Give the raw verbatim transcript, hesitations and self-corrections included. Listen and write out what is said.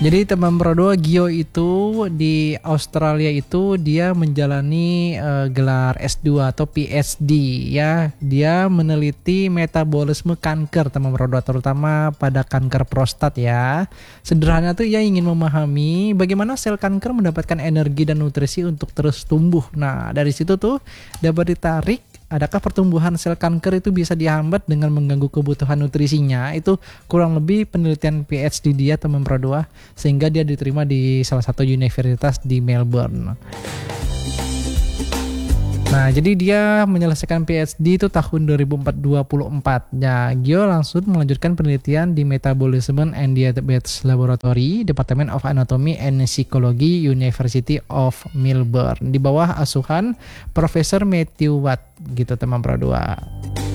Jadi teman Pro Gio itu di Australia itu dia menjalani uh, gelar S dua atau P H D ya. Dia meneliti metabolisme kanker teman Pro terutama pada kanker prostat ya. Sederhana tuh ia ingin memahami bagaimana sel kanker mendapatkan energi dan nutrisi untuk terus tumbuh. Nah, dari situ tuh dapat ditarik adakah pertumbuhan sel kanker itu bisa dihambat dengan mengganggu kebutuhan nutrisinya. Itu kurang lebih penelitian P H D dia teman Pro dua, sehingga dia diterima di salah satu universitas di Melbourne. Nah, jadi dia menyelesaikan P H D itu tahun dua ribu dua puluh empat. Ya, Gio langsung melanjutkan penelitian di Metabolism and Diabetes Laboratory, Department of Anatomy and Psychology, University of Melbourne, di bawah asuhan Profesor Matthew Watt, gitu teman Pro dua.